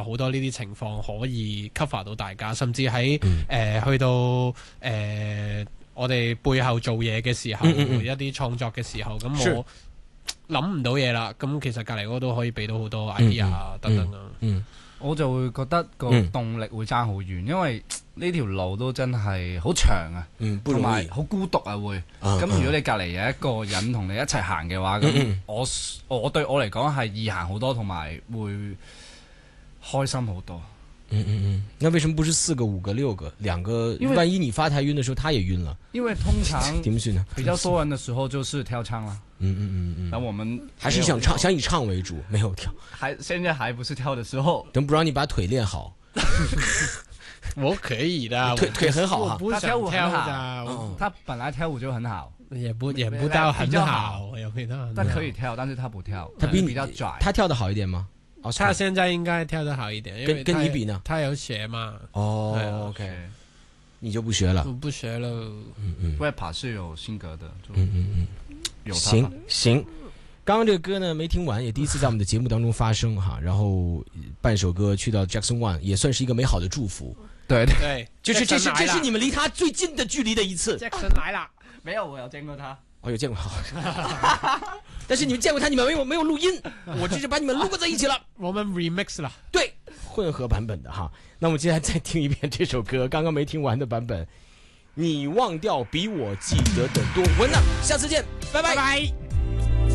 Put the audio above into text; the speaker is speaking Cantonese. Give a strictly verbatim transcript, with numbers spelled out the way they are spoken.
好多呢啲情況可以 cover 到大家，甚至喺誒、 嗯呃、去到誒、呃、我哋背後做嘢嘅時候， 嗯嗯嗯一啲創作嘅時候，咁我諗唔到嘢啦，咁其實隔離嗰都可以俾到好多 idea 啊、 嗯、 等等啊。 嗯， 我就會覺得個動力會爭好遠，因為呢條路都真係好長啊，同埋好孤獨啊會。咁、啊、如果你隔離有一個人同你一齊行嘅話，咁、嗯、我我對我嚟講係易行好多，同埋會開心好多。 嗯嗯嗯，那為什麼不是四個、五個、六個？兩個，萬一你發台暈的時候，他也暈了。 因為通常點算呢？ 比較多人的時候就是跳唱啦。 嗯嗯嗯嗯。 那我們還是想唱，想以唱為主，沒有跳。 還現在還不是跳的時候。 等不讓你把腿練好。 我可以的， 腿腿很好啊。 他跳舞很好， 嗯、 他本來跳舞就很好， 也不也不到很好，也不到， 但可以跳，但是他不跳， 他比你比較拽。 他跳得好一點嗎？ 哦，他現在應該跳得好一點， 跟跟你比呢？ 他有學嘛？ 哦 ，OK，你就不學了？ 我不學了。 嗯嗯 rapper 是有性格的， 嗯嗯嗯， 有行行。剛剛這個歌呢沒聽完，也第一次在我們的節目當中發生哈。然後半首歌去到 Jackson One，也算是一個美好的祝福。 對對， 就是這是這是你們離他最近的距離的一次。 Jackson 來了， 沒有，我有見過他， 我有見過他，但是你們見過他，你們沒有沒有錄音，我只是把你們錄過在一起了。 我們 remix 了， 對，混合版本的哈。那我們接下來再聽一遍這首歌，剛剛沒聽完的版本。你忘掉比我記得的多。文娜，下次見，拜拜。 拜拜。